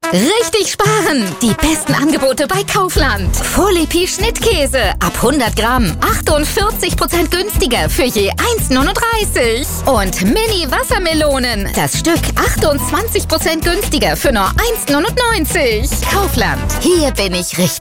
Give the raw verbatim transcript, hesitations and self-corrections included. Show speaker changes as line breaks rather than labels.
Richtig sparen! Die besten Angebote bei Kaufland. Folie Schnittkäse ab hundert Gramm. achtundvierzig Prozent günstiger für je eins neununddreißig. Und Mini-Wassermelonen. Das Stück achtundzwanzig Prozent günstiger für nur eins neunundneunzig. Kaufland. Hier bin ich richtig.